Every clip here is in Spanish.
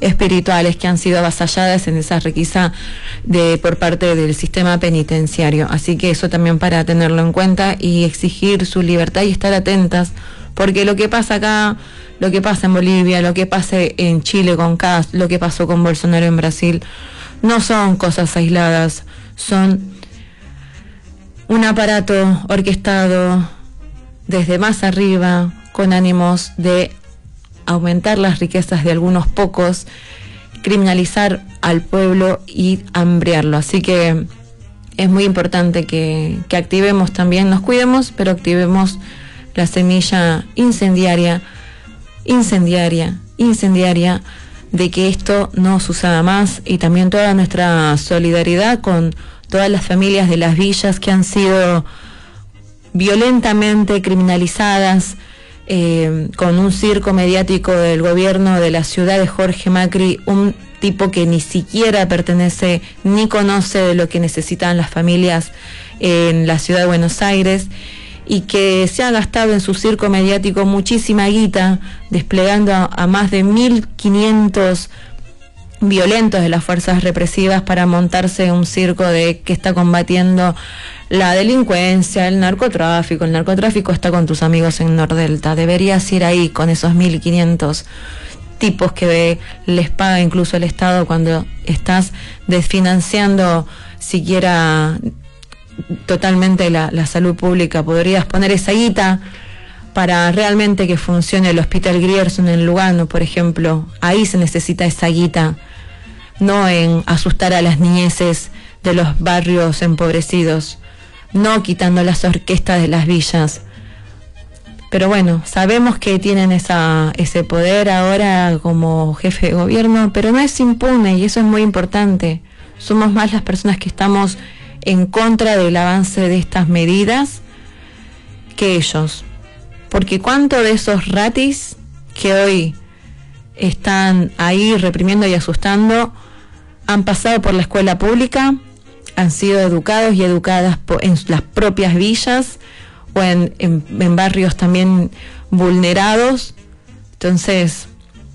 espirituales que han sido avasalladas en esa requisa por parte del sistema penitenciario. Así que eso también para tenerlo en cuenta y exigir su libertad y estar atentas, porque lo que pasa acá, lo que pasa en Bolivia, lo que pasa en Chile con Kast, lo que pasó con Bolsonaro en Brasil, no son cosas aisladas, son un aparato orquestado desde más arriba, con ánimos de aumentar las riquezas de algunos pocos, criminalizar al pueblo y hambriarlo. Así que es muy importante que activemos también, nos cuidemos, pero activemos la semilla incendiaria de que esto no suceda más, y también toda nuestra solidaridad con todas las familias de las villas que han sido violentamente criminalizadas, con un circo mediático del gobierno de la ciudad de Jorge Macri, un tipo que ni siquiera pertenece ni conoce de lo que necesitan las familias en la ciudad de Buenos Aires, y que se ha gastado en su circo mediático muchísima guita, desplegando a más de 1.500 violentos de las fuerzas represivas para montarse un circo de que está combatiendo la delincuencia, el narcotráfico. El narcotráfico está con tus amigos en Nordelta. Deberías ir ahí con esos 1.500 tipos que les paga incluso el Estado cuando estás desfinanciando siquiera totalmente la salud pública. Podrías poner esa guita para realmente que funcione el Hospital Grierson en Lugano, por ejemplo. Ahí se necesita esa guita, no en asustar a las niñeces de los barrios empobrecidos, no quitando las orquestas de las villas. Pero bueno, sabemos que tienen ese poder ahora como jefe de gobierno, pero no es impune, y eso es muy importante. Somos más las personas que estamos en contra del avance de estas medidas que ellos. Porque cuánto de esos ratis que hoy están ahí reprimiendo y asustando han pasado por la escuela pública, han sido educados y educadas en las propias villas o en barrios también vulnerados. Entonces,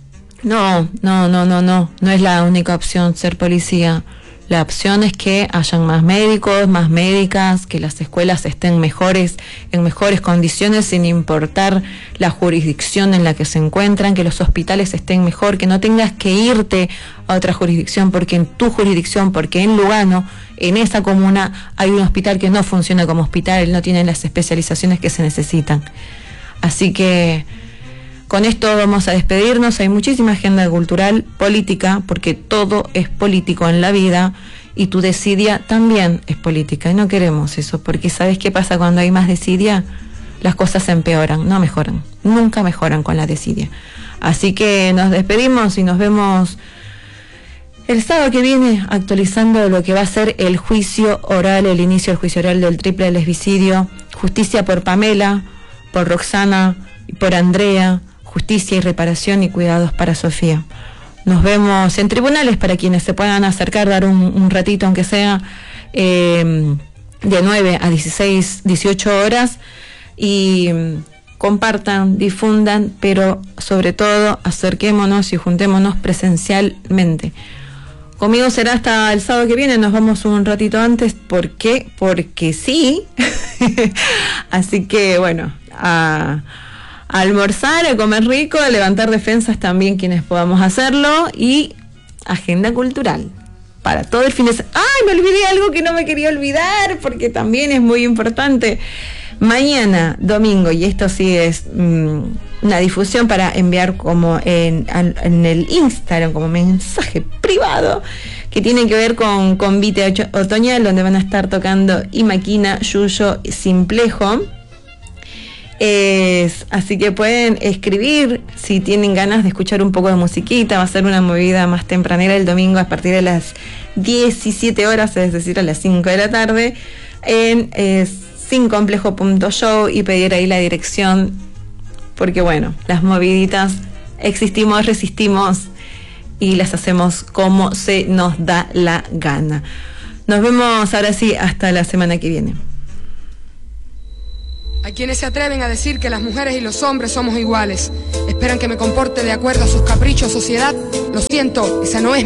no es la única opción ser policía. La opción es que hayan más médicos, más médicas, que las escuelas estén en mejores condiciones sin importar la jurisdicción en la que se encuentran, que los hospitales estén mejor, que no tengas que irte a otra jurisdicción porque en tu jurisdicción, porque en Lugano, en esa comuna, hay un hospital que no funciona como hospital, no tiene las especializaciones que se necesitan. Así que con esto vamos a despedirnos. Hay muchísima agenda cultural, política, porque todo es político en la vida, y tu desidia también es política, y no queremos eso, porque ¿sabes qué pasa cuando hay más desidia? Las cosas se empeoran, no mejoran, nunca mejoran con la desidia. Así que nos despedimos y nos vemos el sábado que viene actualizando lo que va a ser el juicio oral, el inicio del juicio oral del triple lesbicidio, justicia por Pamela, por Roxana y por Andrea, justicia y reparación y cuidados para Sofía. Nos vemos en tribunales para quienes se puedan acercar, dar un ratito aunque sea, de 9 a 18 horas, y compartan, difundan, pero sobre todo acerquémonos y juntémonos presencialmente. Conmigo será hasta el sábado que viene, nos vamos un ratito antes. ¿Por qué? Porque sí. Así que bueno, a almorzar, a comer rico, a levantar defensas también quienes podamos hacerlo, y agenda cultural para todo el fin de semana. ¡Ay, me olvidé algo que no me quería olvidar, porque también es muy importante! Mañana, domingo, y esto sí es una difusión para enviar como en el Instagram, como mensaje privado, que tiene que ver con Vite Otoñal, donde van a estar tocando Imaquina, Yuyo, Simplejo. Así que pueden escribir si tienen ganas de escuchar un poco de musiquita. Va a ser una movida más tempranera el domingo a partir de las 17 horas, es decir, a las 5 de la tarde, en sincomplejo.show, y pedir ahí la dirección, porque bueno, las moviditas existimos, resistimos y las hacemos como se nos da la gana. Nos vemos ahora sí hasta la semana que viene. Hay quienes se atreven a decir que las mujeres y los hombres somos iguales. Esperan que me comporte de acuerdo a sus caprichos, sociedad. Lo siento, esa no es